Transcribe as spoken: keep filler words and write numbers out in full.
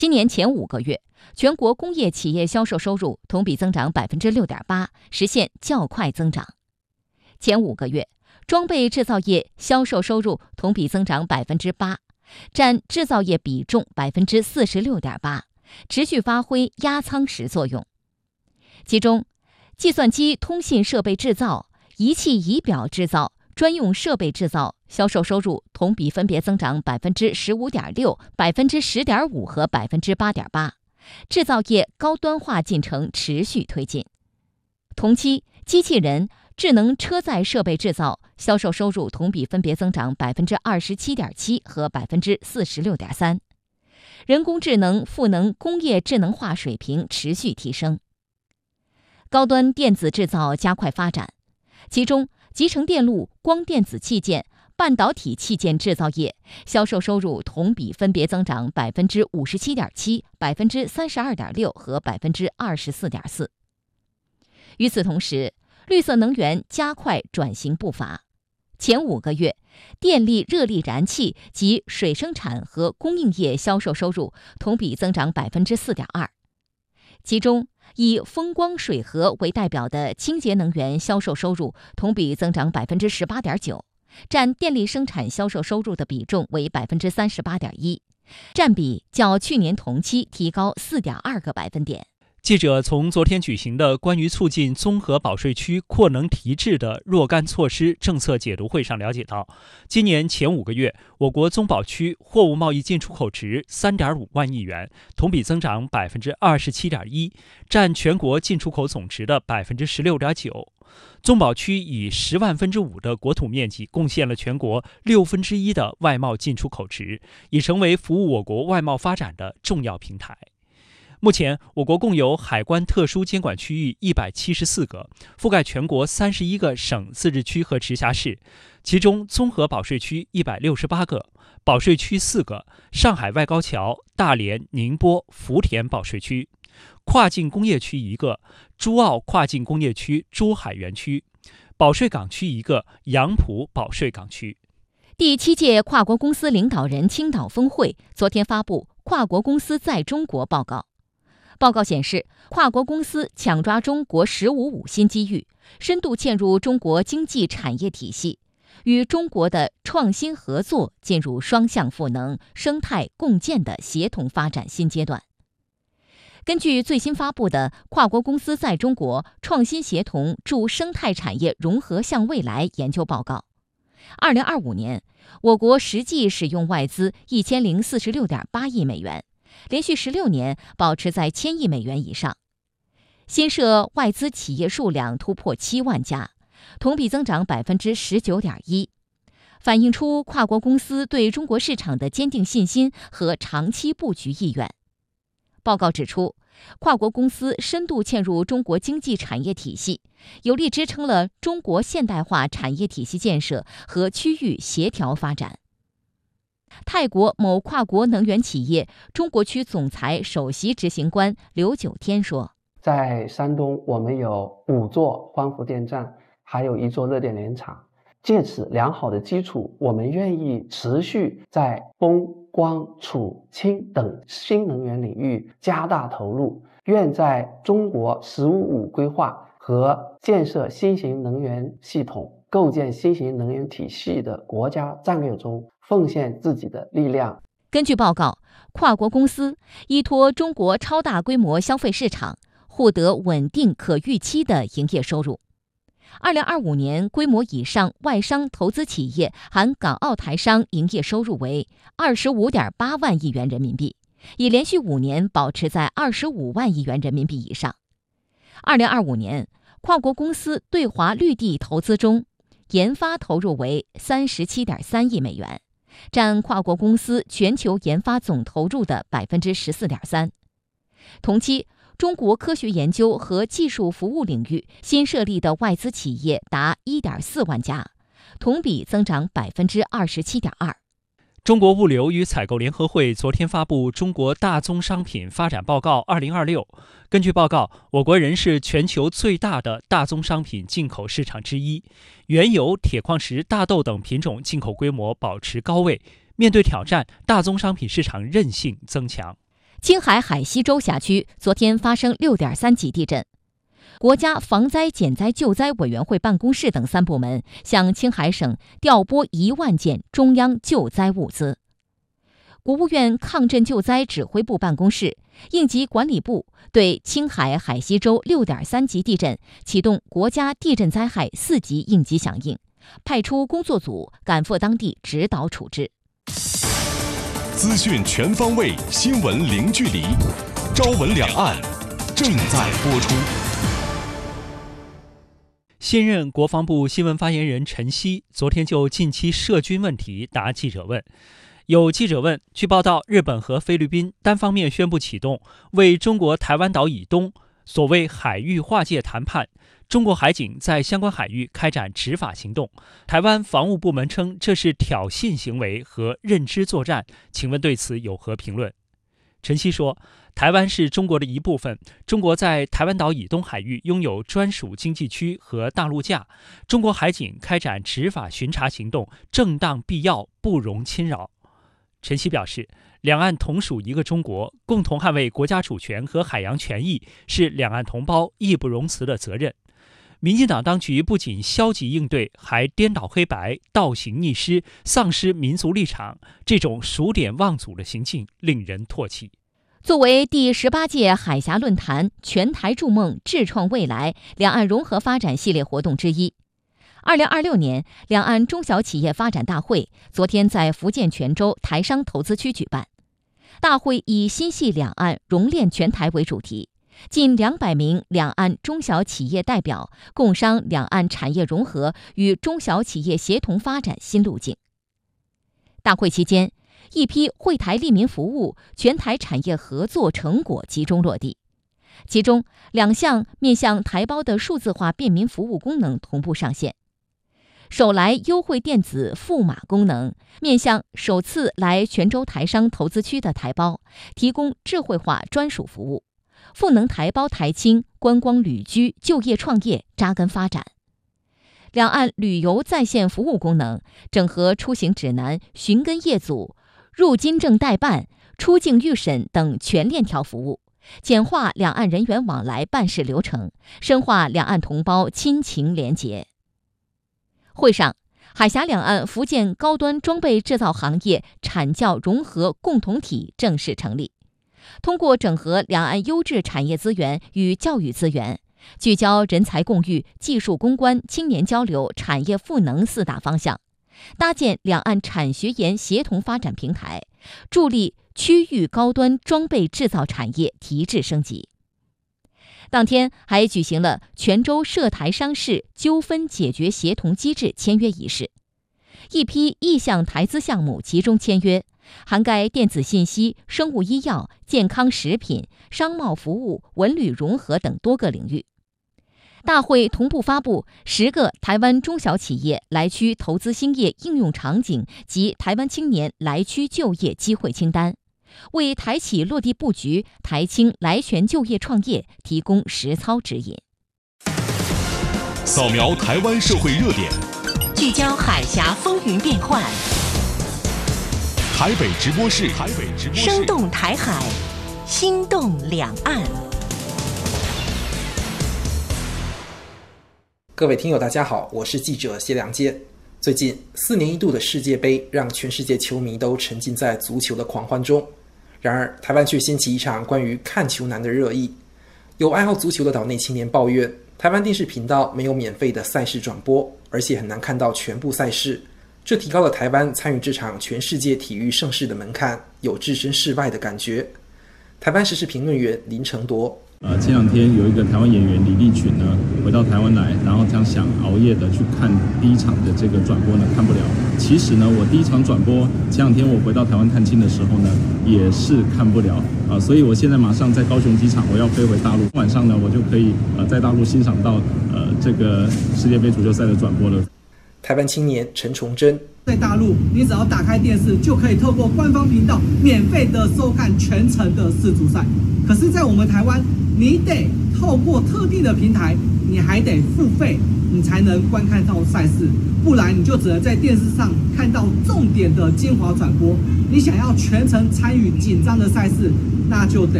今年前五个月，全国工业企业销售收入同比增长 百分之六点八， 实现较快增长。前五个月，装备制造业销售收入同比增长 百分之八， 占制造业比重 百分之四十六点八， 持续发挥压舱石作用。其中，计算机通信设备制造、仪器仪表制造、专用设备制造销售收入同比分别增长 百分之十五点六、百分之十点五 和 百分之八点八， 制造业高端化进程持续推进。同期，机器人、智能车载设备制造销售收入同比分别增长 百分之二十七点七 和 百分之四十六点三， 人工智能赋能工业智能化水平持续提升。高端电子制造加快发展，其中集成电路、光电子器件、半导体器件制造业销售收入同比分别增长 百分之五十七点七、百分之三十二点六 和 百分之二十四点四。与此同时，绿色能源加快转型步伐。前五个月，电力、热力燃气及水生产和供应业销售收入同比增长 百分之四点二。其中，以风光水合为代表的清洁能源销售收入同比增长 百分之十八点九， 占电力生产销售收入的比重为 百分之三十八点一， 占比较去年同期提高 四点二个百分点。 记者从昨天举行的关于促进综合保税区扩能提质的若干措施政策解读会上了解到，今年前五个月，我国综保区货物贸易进出口值 三点五万亿元，同比增长 百分之二十七点一， 占全国进出口总值的 百分之十六点九。综保区以十万分之五的国土面积贡献了全国六分之一的外贸进出口值，已成为服务我国外贸发展的重要平台。目前，我国共有海关特殊监管区域一百七十四个，覆盖全国三十一个省、自治区和直辖市，其中综合保税区一百六十八个，保税区四个，上海外高桥、大连、宁波、福田保税区，跨境工业区一个，珠澳跨境工业区珠海园区，保税港区一个，杨浦保税港区。 第七届跨国公司领导人青岛峰会昨天发布《跨国公司在中国》报告。报告显示，跨国公司抢抓中国“十五五”新机遇，深度嵌入中国经济产业体系，与中国的创新合作进入双向赋能、生态共建的协同发展新阶段。根据最新发布的《跨国公司在中国创新协同助生态产业融合向未来》研究报告，二零二五年，我国实际使用外资一千零四十六点八亿美元。连续十六年保持在千亿美元以上，新设外资企业数量突破七万家，同比增长 百分之十九点一， 反映出跨国公司对中国市场的坚定信心和长期布局意愿。报告指出，跨国公司深度嵌入中国经济产业体系，有力支撑了中国现代化产业体系建设和区域协调发展。泰国某跨国能源企业中国区总裁首席执行官刘九天说， 在山东我们有五座光伏电站，还有一座热电联厂，借此良好的基础，我们愿意持续在风、光、储、氢等新能源领域加大投入，愿在中国“十五五”规划和建设新型能源系统、构建新型能源体系的国家战略中奉献自己的力量。 根据报告，跨国公司依托中国超大规模消费市场，获得稳定可预期的营业收入。二零二五年规模以上外商投资企业含港澳台商营业收入为 二十五点八万亿元人民币，已连续五年保持在二十五万亿元人民币以上。二零二五年，跨国公司对华绿地投资中，研发投入为 三十七点三亿美元，占跨国公司全球研发总投入的 百分之十四点三。同期，中国科学研究和技术服务领域新设立的外资企业达 一点四万家，同比增长 百分之二十七点二。 中国物流与采购联合会昨天发布《中国大宗商品发展报告二零二六》。根据报告，我国仍是全球最大的大宗商品进口市场之一，原油、铁矿石、大豆等品种进口规模保持高位。面对挑战，大宗商品市场韧性增强。 青海海西州辖区昨天发生 六点三 级地震。国家防灾减灾救灾委员会办公室等三部门向青海省调拨一万件中央救灾物资。国务院抗震救灾指挥部办公室、应急管理部对青海海西州 六点三 级地震启动国家地震灾害四级应急响应，派出工作组赶赴当地指导处置。 资讯全方位，新闻零距离，朝闻两岸正在播出。 现任国防部新闻发言人陈希昨天就近期涉军问题答记者问。有记者问，据报道，日本和菲律宾单方面宣布启动为中国台湾岛以东所谓海域划界谈判，中国海警在相关海域开展执法行动。台湾防务部门称这是挑衅行为和认知作战，请问对此有何评论？陈希说，台湾是中国的一部分，中国在台湾岛以东海域拥有专属经济区和大陆架，中国海警开展执法巡查行动正当必要，不容侵扰。陈希表示，两岸同属一个中国，共同捍卫国家主权和海洋权益是两岸同胞义不容辞的责任。民进党当局不仅消极应对，还颠倒黑白、倒行逆施、丧失民族立场，这种数典忘祖的行径令人唾弃。 作为第十八届海峡论坛全台筑梦智创未来两岸融合发展系列活动之一，二零二六年两岸中小企业发展大会昨天在福建泉州台商投资区举办。大会以心系两岸融链全台为主题，近两百名两岸中小企业代表共商两岸产业融合与中小企业协同发展新路径。大会期间，一批惠台利民服务全台产业合作成果集中落地，其中两项面向台胞的数字化便民服务功能同步上线。首来优惠电子付码功能，面向首次来泉州台商投资区的台胞提供智慧化专属服务，赋能台胞台青观光旅居、就业创业扎根发展。两岸旅游在线服务功能整合出行指南、寻根业组、入金证代办、出境预审等全链条服务，简化两岸人员往来办事流程，深化两岸同胞亲情联结。会上，海峡两岸福建高端装备制造行业产教融合共同体正式成立。通过整合两岸优质产业资源与教育资源，聚焦人才共育、技术攻关、青年交流、产业赋能四大方向，搭建两岸产学研协同发展平台，助力区域高端装备制造产业提质升级。当天还举行了泉州涉台商事纠纷解决协同机制签约仪式，一批意向台资项目集中签约，涵盖电子信息、生物医药、健康食品、商贸服务、文旅融合等多个领域。大会同步发布十个台湾中小企业来区投资兴业应用场景及台湾青年来区就业机会清单，为台企落地布局台青来泉就业创业提供实操指引。 扫描台湾社会热点， 聚焦海峡风云变幻， 台北直播室，台北直播室， 生动台海，心动两岸。 各位听友大家好，我是记者谢良介。最近四年一度的世界杯让全世界球迷都沉浸在足球的狂欢中，然而台湾却掀起一场关于看球难的热议。有爱好足球的岛内青年抱怨，台湾电视频道没有免费的赛事转播，而且很难看到全部赛事，这提高了台湾参与这场全世界体育盛事的门槛，有置身事外的感觉。台湾时事评论员林承铎， 呃，前两天有一个台湾演员李立群呢，回到台湾来，然后这样想熬夜的去看第一场的这个转播呢，看不了。其实呢，我第一场转播前两天我回到台湾探亲的时候呢，也是看不了啊、呃，所以我现在马上在高雄机场，我要飞回大陆，晚上呢，我就可以呃在大陆欣赏到呃这个世界杯足球赛的转播了。 台湾青年陈崇祯， 在大陆，你只要打开电视，就可以透过官方频道免费的收看全程的世足赛。可是，在我们台湾，你得透过特定的平台，你还得付费，你才能观看到赛事，不然你就只能在电视上看到重点的精华转播。你想要全程参与紧张的赛事， 那就得